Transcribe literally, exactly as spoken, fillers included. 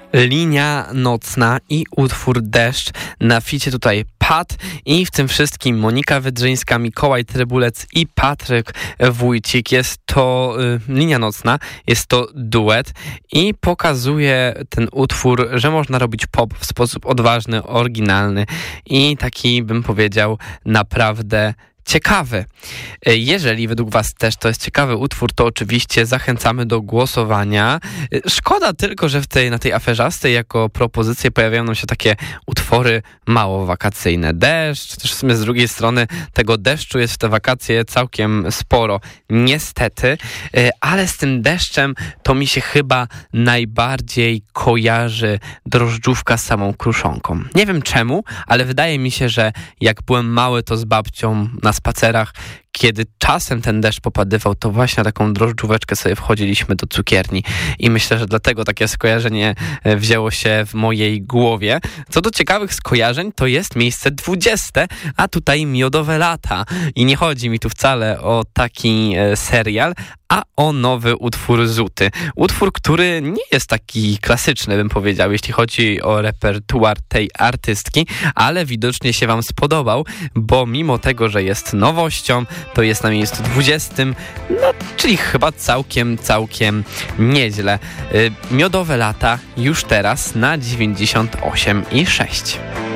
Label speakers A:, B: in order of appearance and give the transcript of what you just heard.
A: Linia nocna i utwór Deszcz. Na ficie tutaj Pat i w tym wszystkim Monika Wydrzyńska, Mikołaj Trybulec i Patryk Wójcik. Jest to y, Linia nocna, jest to duet i pokazuje ten utwór, że można robić pop w sposób odważny, oryginalny i taki, bym powiedział, naprawdę ciekawy. Jeżeli według was też to jest ciekawy utwór, to oczywiście zachęcamy do głosowania. Szkoda tylko, że w tej, na tej aferzastej jako propozycje pojawiają nam się takie utwory mało wakacyjne. Deszcz, też w sumie z drugiej strony tego deszczu jest w te wakacje całkiem sporo. Niestety, ale z tym deszczem to mi się chyba najbardziej kojarzy drożdżówka z samą kruszonką. Nie wiem czemu, ale wydaje mi się, że jak byłem mały, to z babcią na spacerach, kiedy czasem ten deszcz popadywał, to właśnie na taką drożdżóweczkę sobie wchodziliśmy do cukierni i myślę, że dlatego takie skojarzenie wzięło się w mojej głowie. Co do ciekawych skojarzeń, to jest miejsce dwudzieste, a tutaj Miodowe lata. I nie chodzi mi tu wcale o taki serial, a o nowy utwór Zuty. Utwór, który nie jest taki klasyczny, bym powiedział, jeśli chodzi o repertuar tej artystki, ale widocznie się wam spodobał, bo mimo tego, że jest nowością, to jest na miejscu dwudziestym, no, czyli chyba całkiem, całkiem nieźle. Miodowe lata już teraz na dziewięćdziesiąt osiem i sześć.